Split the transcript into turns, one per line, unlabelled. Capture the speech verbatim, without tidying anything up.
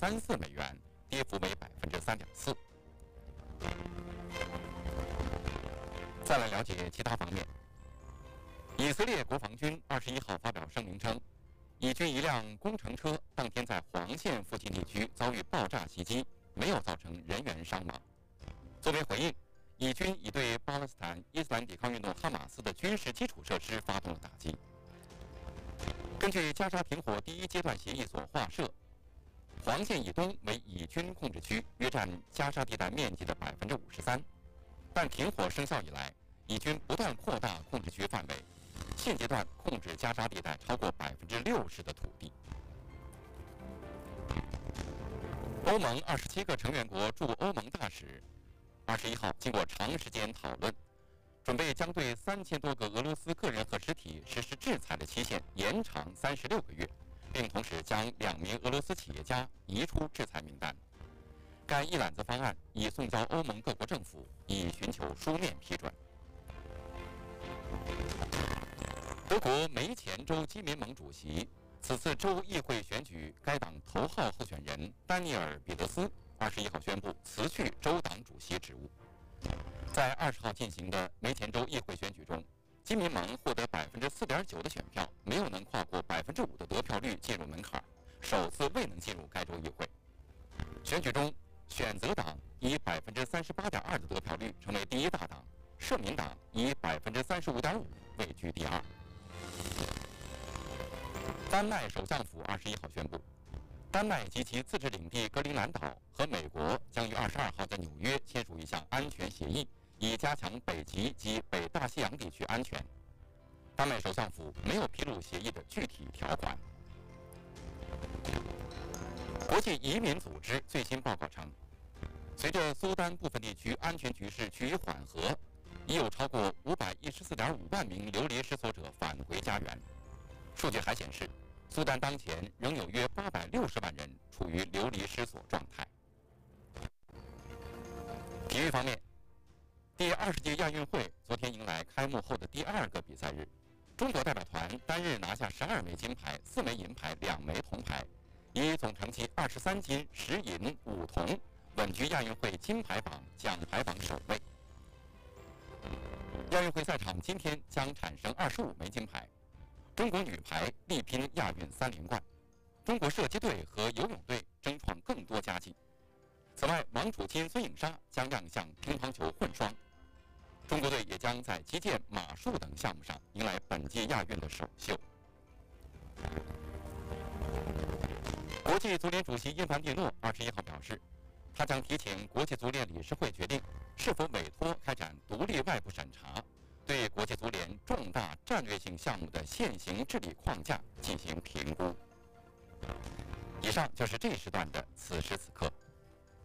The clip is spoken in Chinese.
三四美元，跌幅为百分之三点四。再来了解其他方面。以色列国防军二十一号发表声明称，以军一辆工程车当天在黄线附近地区遭遇爆炸袭击，没有造成人员伤亡。作为回应，以军已对巴勒斯坦伊斯兰抵抗运动哈马斯的军事基础设施发动了打击。根据加沙停火第一阶段协议所画设，黄线以东为以军控制区，约占加沙地带面积的百分之五十三。但停火生效以来，以军不断扩大控制区范围，现阶段控制加沙地带超过百分之六十的土地。欧盟二十七个成员国驻欧盟大使二十一号经过长时间讨论，准备将对三千多个俄罗斯个人和实体实施制裁的期限延长三十六个月，并同时将两名俄罗斯企业家移出制裁名单。该一揽子方案已送交欧盟各国政府，以寻求书面批准。德国梅前州基民盟主席、此次州议会选举该党头号候选人丹尼尔·彼得斯二十一号宣布辞去州党主席职务。在二十号进行的梅前州议会选举中，基民盟获得百分之四点九的选票，没有能跨过百分之五的得票率进入门槛，首次未能进入该州议会。选举中，选择党以百分之三十八点二的得票率成为第一大党，社民党以百分之三十五点五位居第二。丹麦首相府二十一号宣布，丹麦及其自治领地格陵兰岛和美国将于二十二号在纽约签署一项安全协议，以加强北极及北大西洋地区安全。丹麦首相府没有披露协议的具体条款。国际移民组织最新报告称，随着苏丹部分地区安全局势趋于缓和，已有超过五百一十四点五万名流离失所者返回家园。数据还显示，苏丹当前仍有约八百六十万人处于流离失所状态。体育方面，第二十届亚运会昨天迎来开幕后的第二个比赛日，中国代表团单日拿下十二枚金牌、四枚银牌、两枚铜牌，以总成绩二十三金、十银、五铜，稳居亚运会金牌榜、奖牌榜首位。亚运会赛场今天将产生二十五枚金牌。中国女排力拼亚运三连冠，中国射击队和游泳队争创更多佳绩。此外，王楚钦、孙颖莎将亮相乒乓球混双，中国队也将在击剑、马术等项目上迎来本届亚运的首秀。国际足联主席因凡蒂诺二十一号表示，他将提请国际足联理事会决定是否委托开展独立外部审查，对国际足联重大战略性项目的现行治理框架进行评估。以上就是这一时段的此时此刻。